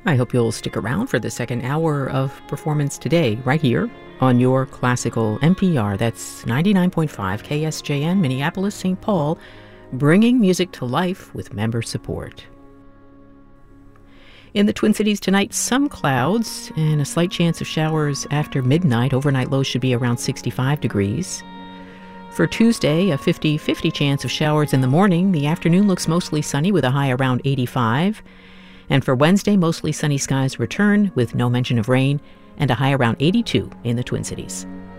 I hope you'll stick around for the second hour of Performance Today, right here on your classical NPR. That's 99.5 KSJN, Minneapolis, St. Paul, bringing music to life with member support. In the Twin Cities tonight, some clouds and a slight chance of showers after midnight. Overnight lows should be around 65 degrees. For Tuesday, a 50-50 chance of showers in the morning. The afternoon looks mostly sunny with a high around 85. And for Wednesday, mostly sunny skies return with no mention of rain and a high around 82 in the Twin Cities.